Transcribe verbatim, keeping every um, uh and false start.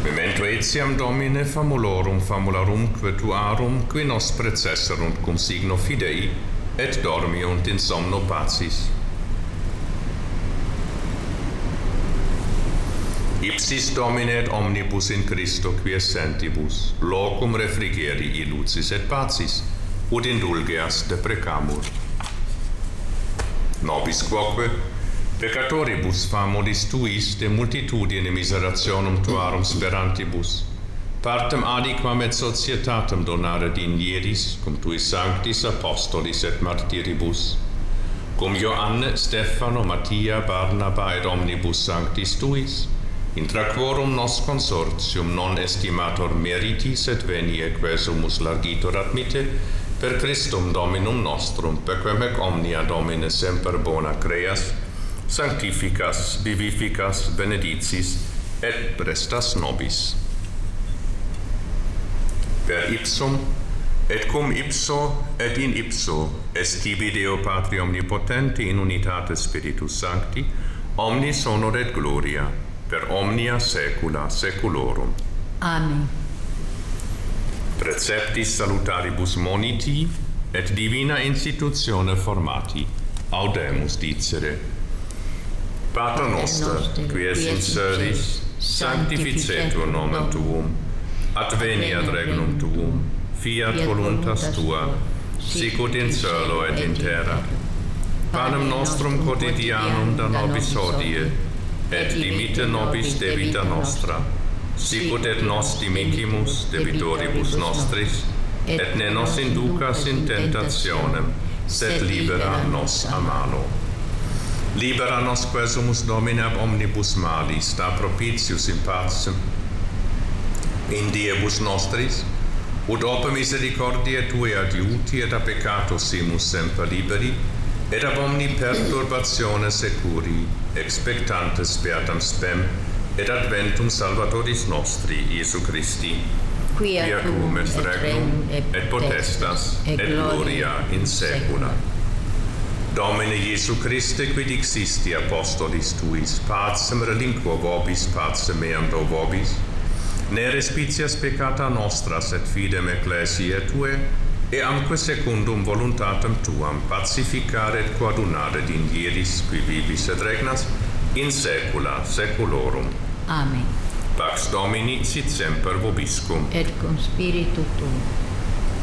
Memento etiam Domine famulorum famularumque tuarum, qui nos precesserunt cum signo fidei, et dormiunt in somno pacis. Ipsis Domine et omnibus in Christo quiescentibus, locum refrigerii lucis et pacis, ut indulgeas deprecamur. Nobis quoque, peccatoribus famodis tuis de multitudine miserationum tuarum sperantibus, partem adiquam et societatem donare dinieris, cum tuis sanctis apostolis et martyribus, cum Ioanne, Stefano, Mattia, Barnaba et omnibus sanctis tuis, intra quorum nos consortium non estimator meritis et venie quesumus largitor admite, per Christum Dominum nostrum, perquem ec omnia Domine semper bona creas, sanctificas, vivificas, benedicis, et prestas nobis. Per ipsum, et cum ipso, et in ipso, est tibi Deo Patri Omnipotenti in unitate Spiritus Sancti, omnis honor et gloria, per omnia saecula saeculorum. Amen. Preceptis salutaribus moniti, et divina institutione formati, audemus dicere. Pater noster, qui es in celis, sanctificetur nomen tuum, adveniat regnum tuum, fiat voluntas tua, sicut in cielo et in terra. Panem nostrum quotidianum da nobis hodie, et dimitte nobis debita nostra, sicut et nos dimittimus debitoribus nostris, et ne nos inducas in tentationem, sed libera nos a malo. Libera nos quesumus Domine ab omnibus malis, da propitius in pacem in diebus nostris, ut ope misericordiae Tue adiuti et a peccato simus semper liberi, et ab omni perturbatione securi, expectantes beatam spem, et adventum Salvatoris nostri, Iesu Christi, quia cum est regnum, et potestas, et gloria in saecula. Domine Iesu Christe, qui dixisti apostolis tuis, pacem relinquo vobis, pacem meam do vobis, ne respicias peccata nostra, sed fidem ecclesiae Tue, e amque secundum voluntatem Tuam pacificare et coadunare dinieris, qui vivis et regnas, in saecula saeculorum. Amen. Pax Domini sit semper vobiscum. Et cum spiritu tuum.